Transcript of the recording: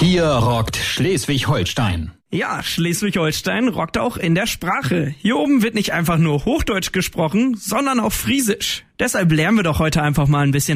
Hier rockt Schleswig-Holstein. Ja, Schleswig-Holstein rockt auch in der Sprache. Hier oben wird nicht einfach nur Hochdeutsch gesprochen, sondern auch Friesisch. Deshalb lernen wir doch heute einfach mal ein bisschen